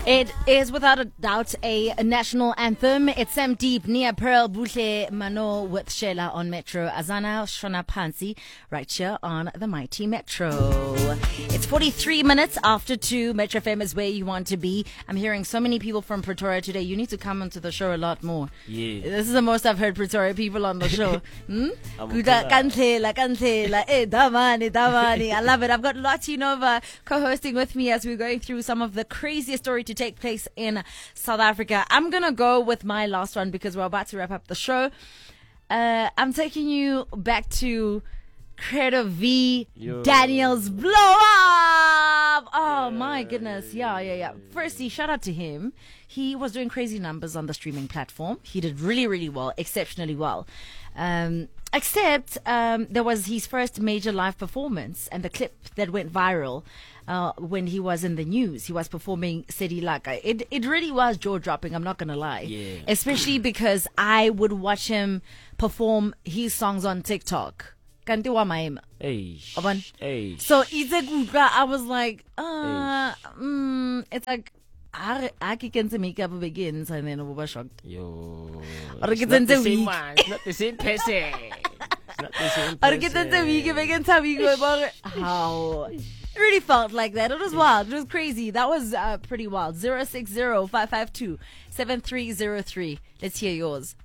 It is without a doubt a national anthem. It's Sam Deep, Nia Pearl, Buhle Mano with Sheila on Metro, Azana Shona Pansi, right here on the Mighty Metro. It's 43 minutes after 2. Metro FM is where you want to be. I'm hearing so many people from Pretoria today. You need to come onto the show a lot more. Yeah. This is the most I've heard Pretoria people on the show. Damani. I love it. I've got Lottie Nova co-hosting with me as we're going through some of the craziest story to take place in South Africa. I'm going to go with my last one because we're about to wrap up the show. I'm taking you back to Creator V, Daniel's blow up. Oh my goodness. Yeah. Firstly, shout out to him. He was doing crazy numbers on the streaming platform. He did really, really well, exceptionally well. Except there was his first major live performance and the clip that went viral when he was in the news. He was performing Sedi Laka. It really was jaw-dropping, I'm not going to lie. Yeah. Especially because I would watch him perform his songs on TikTok. Kanti wa maema. Hey. So I was like, it's like, I can make up begins and then we were shocked. Yo. Or It's not the same one. It's not the same person. It's not the same person. How? It really felt like that. It was wild. It was crazy. That was pretty wild. 060-552-7303. Let's hear yours.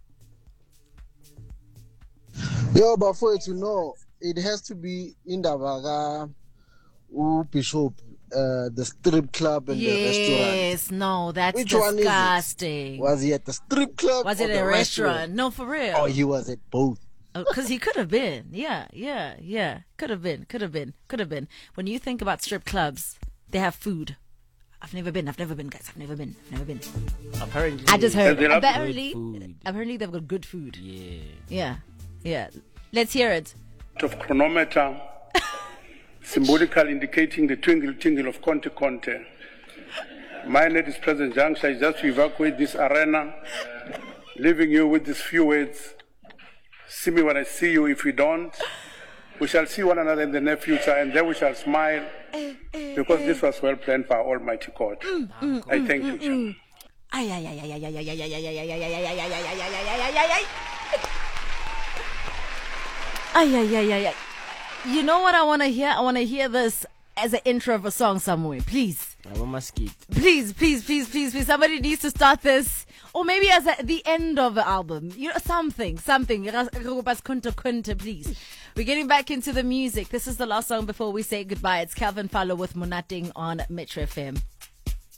Yo, but for you to know, it has to be in the Bishop, the strip club and the restaurant. Yes, no, that's Which disgusting. Was he at the strip club? Was or it the a restaurant? No, for real. Oh, he was at both. Because he could have been. Yeah. Could have been. When you think about strip clubs, they have food. I've never been, guys. I've never been. Apparently. I just heard. Good Apparently food. they've got good food. Yeah. Yeah. Let's hear it. Of chronometer, symbolically indicating the tingle of Conte Conte. My ladies present juncture is just to evacuate this arena, leaving you with these few words. See me when I see you. If we don't, we shall see one another in the near future, and then we shall smile, because this was well planned by Almighty God. I thank you, John. You know what I want to hear? I want to hear this as an intro of a song somewhere. Please. Please. Somebody needs to start this. Or maybe as the end of the album. You know, something. Please. We're getting back into the music. This is the last song before we say goodbye. It's Calvin Fowler with Monating on Metro FM.